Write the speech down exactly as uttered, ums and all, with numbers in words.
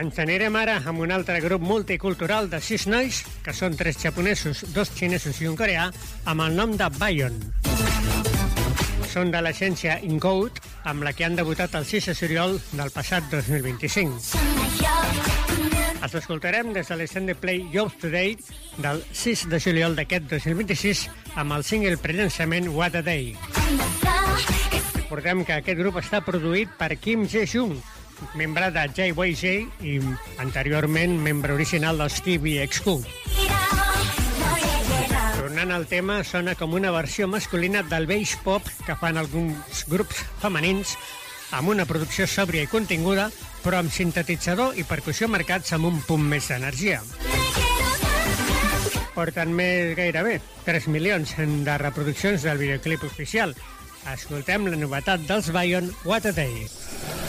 Ens anirem ara amb un altre grup multicultural de sis nois, que són tres japonesos, dos xinesos i un coreà, amb el nom de Bayon. Són de l'agència Incode, amb la que han debutat el sis de juliol del passat dos mil vint-i-cinc. Els escoltarem des de l'Extended Play Jobs Today del sis de juliol d'aquest dos mil vint-i-sis amb el single prellançament What a Day. Recordem que aquest grup està produït per Kim Jae-jung, membre de J Y J i anteriorment membre original dels T V X Q. Tornant al tema, sona com una versió masculina del beige pop que fan alguns grups femenins amb una producció sòbria i continguda, però amb sintetitzador i percussió marcats amb un punt més d'energia. Porten més gairebé tres milions de reproduccions del videoclip oficial. Escoltem la novetat dels Bayon, What a Day.